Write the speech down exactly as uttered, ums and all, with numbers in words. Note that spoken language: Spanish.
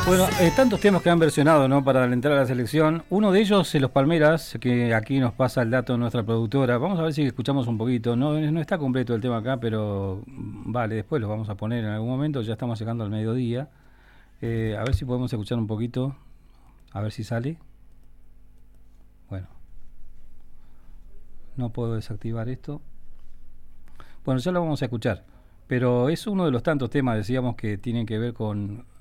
Bueno, eh, tantos temas que han versionado, ¿no?, para alentar a la selección. Uno de ellos es Los Palmeras, que aquí nos pasa el dato nuestra productora. Vamos a ver si escuchamos un poquito. No, no está completo el tema acá, pero vale, después lo vamos a poner en algún momento. Ya estamos llegando al mediodía. Eh, a ver si podemos escuchar un poquito. A ver si sale. Bueno. No puedo desactivar esto. Bueno, ya lo vamos a escuchar. Pero es uno de los tantos temas, decíamos, que tienen que ver con